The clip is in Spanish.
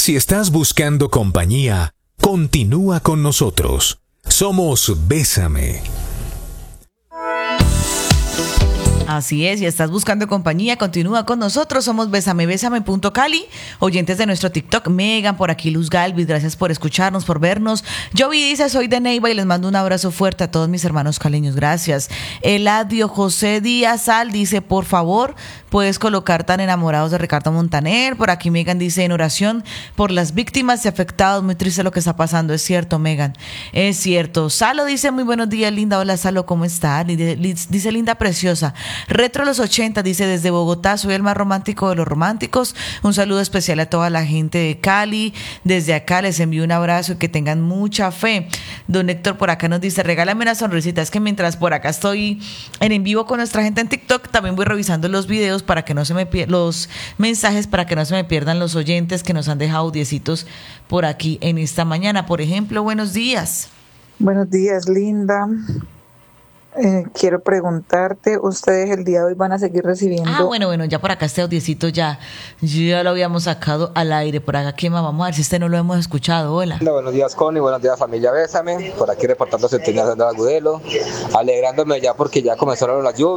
Si estás buscando compañía, continúa con nosotros. Somos Bésame. Así es, y estás buscando compañía, continúa con nosotros, somos Bésame, Bésame.cali, oyentes de nuestro TikTok, Megan, por aquí Luz Galvis, gracias por escucharnos, por vernos. Jovi dice, soy de Neiva y les mando un abrazo fuerte a todos mis hermanos caleños, gracias. Eladio José Díaz Sal dice, por favor, puedes colocar Tan Enamorados de Ricardo Montaner. Por aquí Megan dice, en oración por las víctimas y afectados, muy triste lo que está pasando, es cierto, Megan, es cierto. Salo dice, muy buenos días, Linda, hola Salo, ¿cómo está? Dice Linda Preciosa. Retro los 80 dice, desde Bogotá soy el más romántico de los románticos, un saludo especial a toda la gente de Cali, desde acá les envío un abrazo y que tengan mucha fe. Don Héctor por acá nos dice, regálame una sonrisita, es que mientras por acá estoy en vivo con nuestra gente en TikTok, también voy revisando los videos para que no se me los mensajes, para que no se me pierdan los oyentes que nos han dejado diecitos por aquí en esta mañana. Por ejemplo, buenos días. Buenos días, Linda. Quiero preguntarte, ¿ustedes el día de hoy van a seguir recibiendo? Bueno, ya por acá este audiecito ya lo habíamos sacado al aire. Por acá, ¿qué más? Vamos a ver si no lo hemos escuchado. Hola. Hola, buenos días, Connie, buenos días, familia Bésame. Por aquí reportando sintonía de Agudelo, alegrándome ya porque ya comenzaron las lluvias.